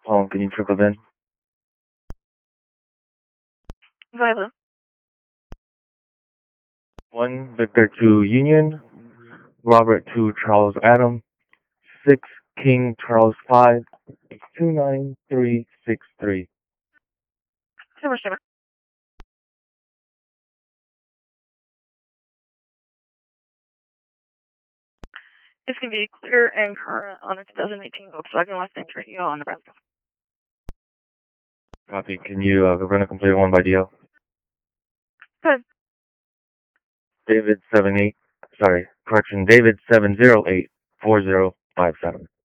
Can you triple then? Violin. 1 Victor 2 Union, Robert 2 Charles Adam, 6 King Charles 5, 29363. Silver Saber. It's going to be clear and current on a 2018 Volkswagen Mustang Radio on Nebraska. Copy. Can you run a complete one by DL? Good. David 78, sorry, correction, David 7084057.